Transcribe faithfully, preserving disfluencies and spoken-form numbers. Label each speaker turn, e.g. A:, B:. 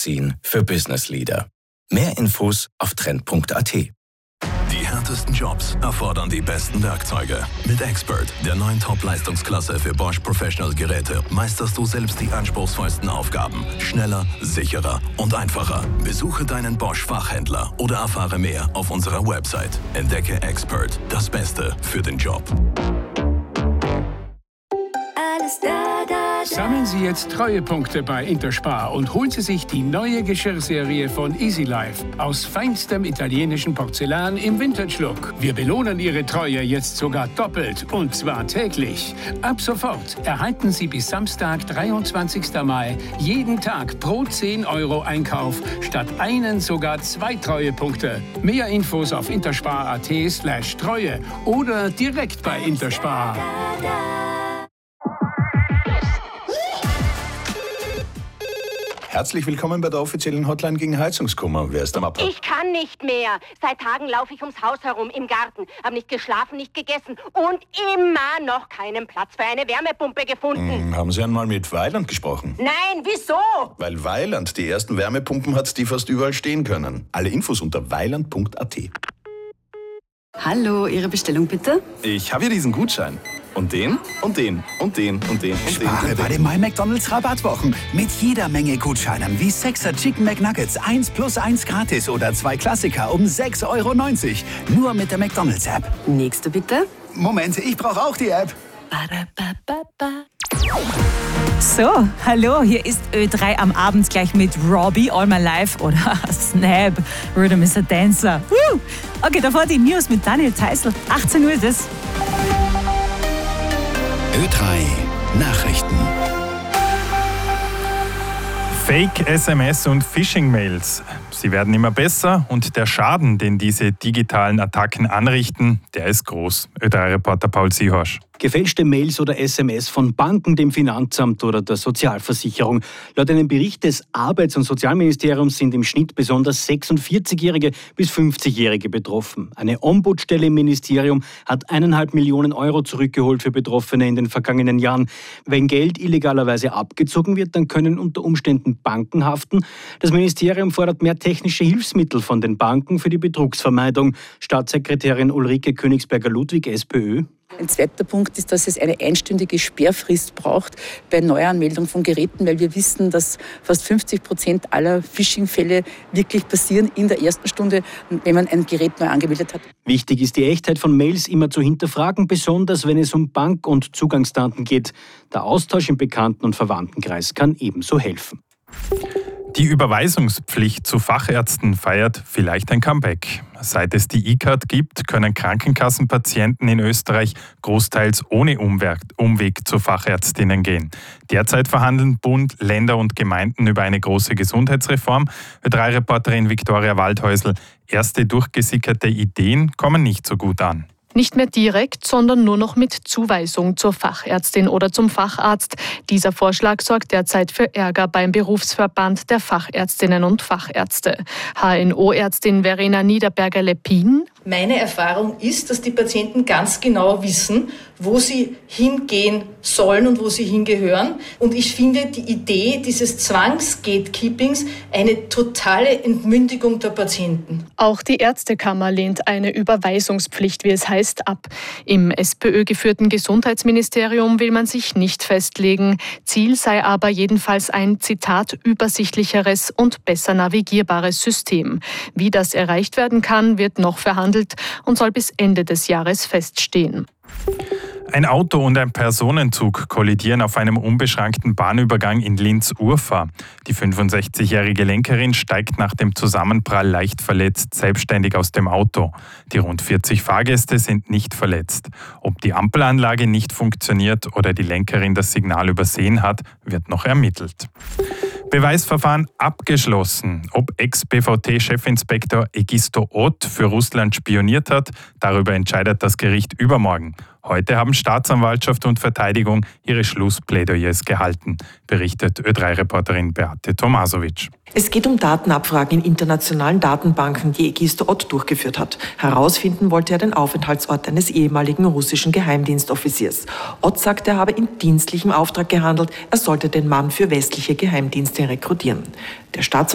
A: Magazin für Business Leader. Mehr Infos auf trend punkt a t.
B: Die härtesten Jobs erfordern die besten Werkzeuge. Mit Expert, der neuen Top-Leistungsklasse für Bosch Professional Geräte, meisterst du selbst die anspruchsvollsten Aufgaben. Schneller, sicherer und einfacher. Besuche deinen Bosch-Fachhändler oder erfahre mehr auf unserer Website. Entdecke Expert, das Beste für den Job.
C: Alles da, da, da.
D: Sammeln Sie jetzt Treuepunkte bei Interspar und holen Sie sich die neue Geschirrserie von Easy Life aus feinstem italienischen Porzellan im Vintage-Look. Wir belohnen Ihre Treue jetzt sogar doppelt und zwar täglich. Ab sofort erhalten Sie bis Samstag, dreiundzwanzigsten Mai, jeden Tag pro zehn Euro Einkauf statt einen sogar zwei Treuepunkte. Mehr Infos auf interspar punkt at slash Treue oder direkt bei Interspar.
E: Herzlich willkommen bei der offiziellen Hotline gegen Heizungskummer. Wer ist am Apparat?
F: Ich kann nicht mehr. Seit Tagen laufe ich ums Haus herum, im Garten. Habe nicht geschlafen, nicht gegessen und immer noch keinen Platz für eine Wärmepumpe gefunden.
E: Hm, haben Sie einmal mit Weiland gesprochen?
F: Nein, wieso?
E: Weil Weiland die ersten Wärmepumpen hat, die fast überall stehen können. Alle Infos unter weiland punkt a t.
G: Hallo, Ihre Bestellung bitte?
H: Ich habe hier diesen Gutschein. Und den, und den, und den, und den, und den.
I: Spare bei den My McDonald's Rabattwochen. Mit jeder Menge Gutscheinen wie sechser Chicken McNuggets, eins plus eins gratis oder zwei Klassiker um sechs Euro neunzig. Nur mit der McDonald's App.
G: Nächste bitte.
I: Moment, ich brauche auch die App.
J: So, hallo, hier ist Ö drei am Abend gleich mit Robbie, All My Life oder Snap, Rhythm is a Dancer. Woo! Okay, davor die News mit Daniel Teisel. achtzehn Uhr ist es.
I: Ö drei Nachrichten.
K: Fake-S M S und Phishing-Mails. Sie werden immer besser und der Schaden, den diese digitalen Attacken anrichten, der ist groß. Ö drei Reporter Paul Siehorsch.
L: Gefälschte Mails oder S M S von Banken, dem Finanzamt oder der Sozialversicherung. Laut einem Bericht des Arbeits- und Sozialministeriums sind im Schnitt besonders sechsundvierzigjährige bis fünfzigjährige betroffen. Eine Ombudsstelle im Ministerium hat eineinhalb Millionen Euro zurückgeholt für Betroffene in den vergangenen Jahren. Wenn Geld illegalerweise abgezogen wird, dann können unter Umständen Banken haften. Das Ministerium fordert mehr technische Hilfsmittel von den Banken für die Betrugsvermeidung. Staatssekretärin Ulrike Königsberger-Ludwig, SPÖ.
M: Ein zweiter Punkt ist, dass es eine einstündige Sperrfrist braucht bei Neuanmeldung von Geräten, weil wir wissen, dass fast fünfzig Prozent aller Phishing-Fälle wirklich passieren in der ersten Stunde, wenn man ein Gerät neu angemeldet hat.
L: Wichtig ist die Echtheit von Mails immer zu hinterfragen, besonders wenn es um Bank- und Zugangsdaten geht. Der Austausch im Bekannten- und Verwandtenkreis kann ebenso helfen.
K: Die Überweisungspflicht zu Fachärzten feiert vielleicht ein Comeback. Seit es die E-Card gibt, können Krankenkassenpatienten in Österreich großteils ohne Umweg zu Fachärztinnen gehen. Derzeit verhandeln Bund, Länder und Gemeinden über eine große Gesundheitsreform. Ö drei Reporterin Viktoria Waldhäusl, erste durchgesickerte Ideen kommen nicht so gut an.
N: Nicht mehr direkt, sondern nur noch mit Zuweisung zur Fachärztin oder zum Facharzt. Dieser Vorschlag sorgt derzeit für Ärger beim Berufsverband der Fachärztinnen und Fachärzte. H N O-Ärztin Verena Niederberger-Leppin.
O: Meine Erfahrung ist, dass die Patienten ganz genau wissen, wo sie hingehen sollen und wo sie hingehören. Und ich finde die Idee dieses Zwangs-Gatekeepings eine totale Entmündigung der Patienten.
N: Auch die Ärztekammer lehnt eine Überweisungspflicht, wie es heißt, ab. Im SPÖ-geführten Gesundheitsministerium will man sich nicht festlegen. Ziel sei aber jedenfalls ein, Zitat, übersichtlicheres und besser navigierbares System. Wie das erreicht werden kann, wird noch verhandelt und soll bis Ende des Jahres feststehen.
K: Ein Auto und ein Personenzug kollidieren auf einem unbeschrankten Bahnübergang in Linz-Urfahr. Die fünfundsechzigjährige Lenkerin steigt nach dem Zusammenprall leicht verletzt selbstständig aus dem Auto. Die rund vierzig Fahrgäste sind nicht verletzt. Ob die Ampelanlage nicht funktioniert oder die Lenkerin das Signal übersehen hat, wird noch ermittelt. Beweisverfahren abgeschlossen. Ob Ex-B V T-Chefinspektor Egisto Ott für Russland spioniert hat, darüber entscheidet das Gericht übermorgen. Heute haben Staatsanwaltschaft und Verteidigung ihre Schlussplädoyers gehalten, berichtet Ö drei Reporterin Beate Tomasovic.
P: Es geht um Datenabfragen in internationalen Datenbanken, die Egisto Ott durchgeführt hat. Herausfinden wollte er den Aufenthaltsort eines ehemaligen russischen Geheimdienstoffiziers. Ott sagt, er habe in dienstlichem Auftrag gehandelt, er sollte den Mann für westliche Geheimdienste rekrutieren. Der Staats